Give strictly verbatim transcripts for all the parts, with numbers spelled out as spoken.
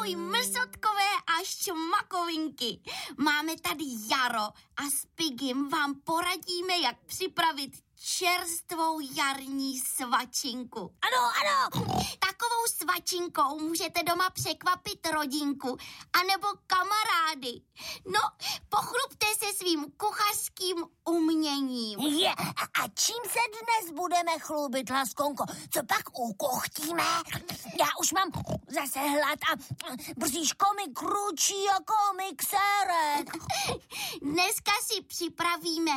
Ahoj, mrsotkové a šmakovinky. Máme tady Jaro a s Pigim vám poradíme, jak připravit čerstvou jarní svačinku. Ano, ano. Takovou svačinkou můžete doma překvapit rodinku anebo kamarády. No, pochlubte se svým kuchařským uměním. Je, a čím se dnes budeme chlubit, Laskonko? Co pak ukochtíme? Já už mám zase hlad a bříško mi kručí jako mixérek. Dneska si připravíme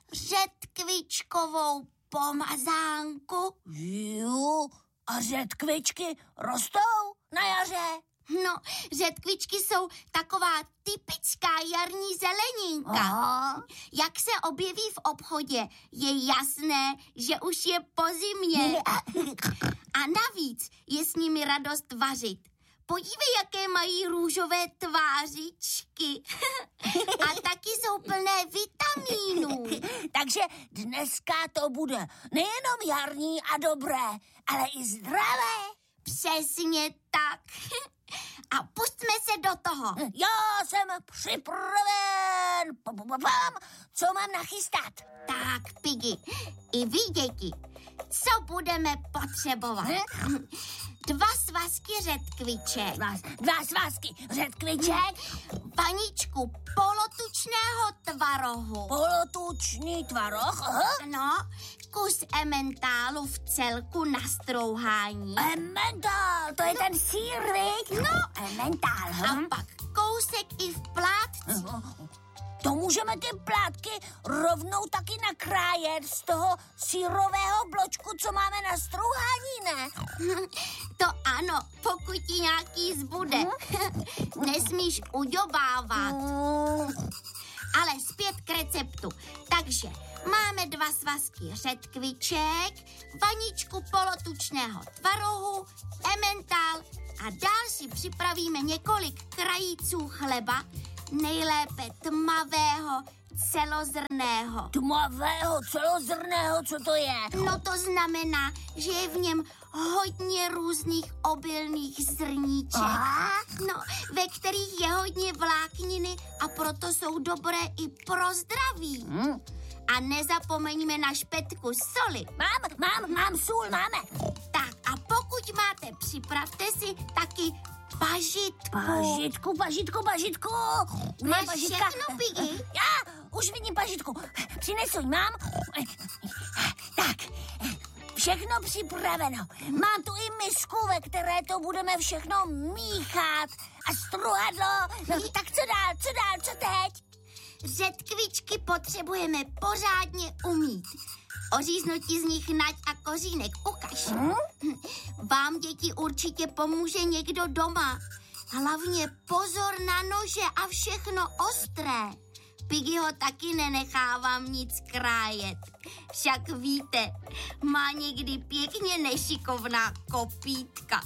řetkvičkovou pomazánku. Jo, a řetkvičky rostou na jaře? No, řetkvičky jsou taková typická jarní zeleninka. Aha. Jak se objeví v obchodě, je jasné, že už je po zimě. A navíc je s nimi radost vařit. Podívej, jaké mají růžové tvářičky. A taky jsou plné vitamínů. Takže dneska to bude nejenom jarní a dobré, ale i zdravé. Přesně tak. A pustme se do toho. Já jsem připraven. Pam, co mám nachystat? Tak, Piggy, i vy, děti, co budeme potřebovat? Hm? Dva svazky řetkviček. Dva, dva svazky řetkviček. Vaničku polotučného tvarohu. Polotučný tvaroh. Aha. No, kus ementálu v celku na strouhání. Emmentál, to je ten sýr, viď? No. Emmentál. A Hm? pak kousek i v plátci. To můžeme ty plátky rovnou taky nakrájet z toho sýrového bločku, co máme na strouhání, ne? To ano, pokud ti nějaký zbude. Nesmíš uďobávat. Ale zpět k receptu. Takže máme dva svazky řetkviček, vaničku polotučného tvarohu, emmentál a dál si připravíme několik krajíců chleba, nejlépe tmavého, celozrnného. Tmavého, celozrného, co to je? No to znamená, že je v něm hodně různých obilných zrníček. Aha. No, ve kterých je hodně vlákniny a proto jsou dobré i pro zdraví. Hmm. A nezapomeňme na špetku soli. Mám, mám, mám sůl, máme. Tak a pokud máte, připravte si taky pažitku. Pažitku, pažitku, pažitku. Máš všechno, Piggy? Já už vidím pažitku. Přinesuj, mám. Tak, všechno připraveno. Mám tu i misku, ve které to budeme všechno míchat. A struhadlo. No, tak co dál, co dál, co teď? Řetkvičky potřebujeme pořádně umýt. Oříznutí z nich nať a kořínek ukaž. Hmm? Vám, děti, určitě pomůže někdo doma. Hlavně pozor na nože a všechno ostré. Piggy ho taky nenechávám nic krájet. Však víte, má někdy pěkně nešikovná kopítka.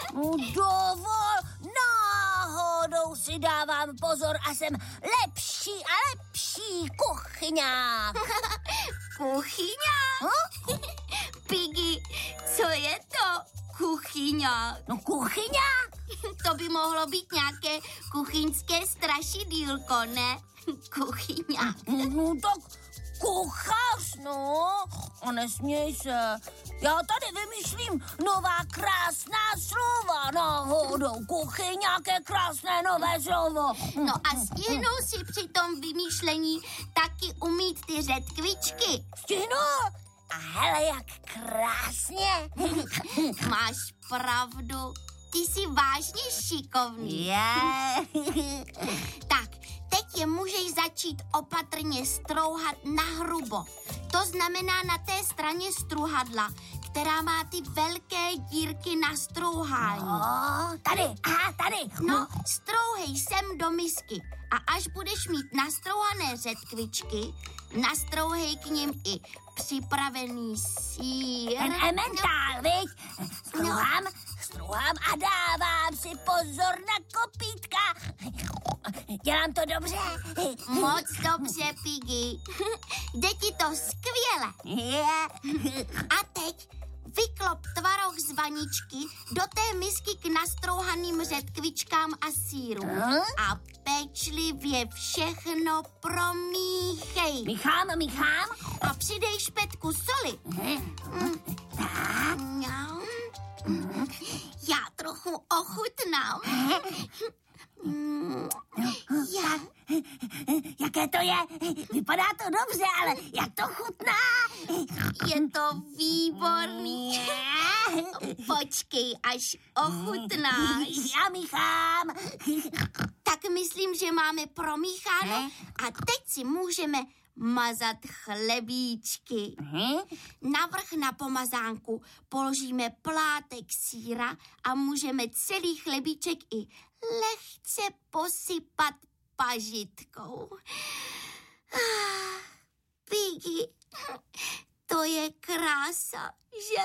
Dovol, náhodou si dávám pozor a jsem lepší a lepší kuchyňák. Kuchyňák? Hm? Piggy, co je to kuchyňák? No kuchyňák? To by mohlo být nějaké kuchyňské strašidýlko, ne? Kuchyňák. No tak kuchař, no. A nesměj se. Já tady vymýšlím nová krásná slova. Náhodou kuchyňák je krásné nové slovo. No a stihnou si při tom vymýšlení taky umít ty řetkvičky. Stihnu. A hele, jak krásně. Máš pravdu. Ty jsi vážně šikovný. Je. Tak, teď je můžeš začít opatrně strouhat nahrubo. To znamená na té straně struhadla, která má ty velké dírky na strouhání. No, tady, aha, tady. No, strouhej sem do misky a až budeš mít nastrouhané řetkvičky, nastrouhej k nim i připravený sýr. Ten emmentál, viď? Struhám, struhám a dávám si pozor na kopítka. Dělám to dobře? Moc dobře, Piggy. Jde ti to skvěle. Je. A teď vyklop tvaroh z vaničky do té misky k nastrouhaným řetkvičkám a sýru. A pečlivě všechno promíchej. Míchám, míchám. A přidej špetku soli. Tak. Já trochu ochutnám. Já... Jaké to je? Vypadá to dobře, ale jak to chutná? Je to výborný. Počkej, až ochutnáš. Já míchám. Tak myslím, že máme promícháno a teď si můžeme mazat chlebíčky. Navrch na pomazánku položíme plátek sýra a můžeme celý chlebíček i lehce posypat pažitkou. Ah, Piggy, to je krása, že?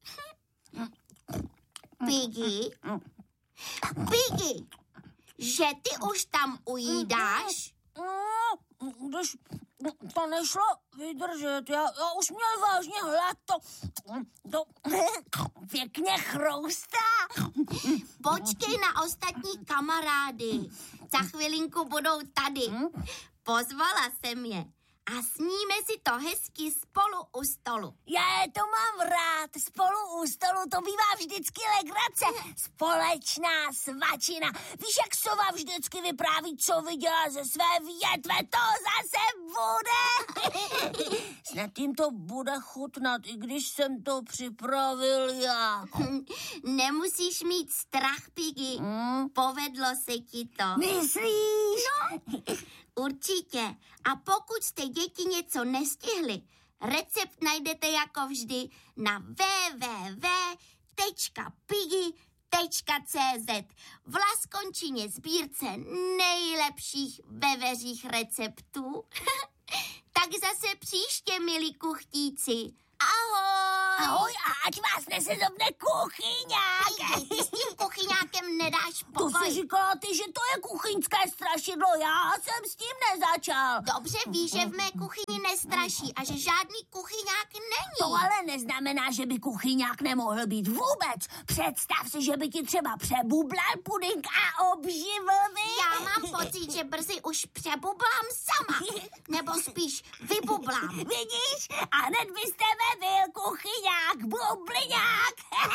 Piggy, Piggy, že ty už tam ujídáš? Když to nešlo vydržet, já, já už měl vážně hlad, to, to pěkně chroustá. Počkej na ostatní kamarády, za chvilinku budou tady. Pozvala jsem je a sníme si to hezky spolu u stolu. Já to mám rád, spolu u stolu, to bývá vždycky legrace. Společná svačina. Víš, jak sova vždycky vypráví, co viděla ze své větve, to zase bude. Snad jim to bude chutnat, i když jsem to připravil já. Nemusíš mít strach, Piggy. Hmm? Povedlo se ti to. Myslíš? No, určitě. A pokud jste děti něco nestihli, recept najdete jako vždy na w w w tečka piggy tečka c z v Laskončině sbírce nejlepších veveřích receptů. Tak zase příště, milí kuchtíci. Ahoj! Ahoj a ať vás nesezobne kuchyňák. Piggy, ty s tím kuchyňákem nedáš To pokoj. jsi říkala ty, že to je kuchyňské strašidlo, já jsem s tím nezačal. Dobře víš, že v mé kuchyni nestraší a že žádný kuchyňák není. To ale neznamená, že by kuchyňák nemohl být vůbec. Představ si, že by ti třeba přebublal pudink a obživl by. Já mám pocit, že brzy už přebublám sama. Nebo spíš vybublám. Vidíš? A hned byste byl kuchyňák, bubliňák.